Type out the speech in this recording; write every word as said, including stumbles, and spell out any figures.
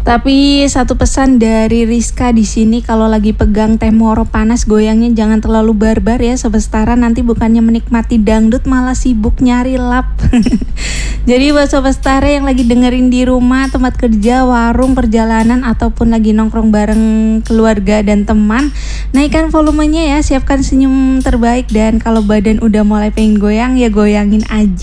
Tapi satu pesan dari Rizka di sini, kalau lagi pegang teh moro panas goyangnya jangan terlalu barbar ya Sobat Setara, nanti bukannya menikmati dangdut malah sibuk nyari lap. Jadi buat Sobat Setara yang lagi dengerin di rumah, tempat kerja, warung, perjalanan ataupun lagi nongkrong bareng keluarga dan teman, naikkan volumenya ya, siapkan senyum terbaik, dan kalau badan udah mulai pengen goyang ya goyangin aja.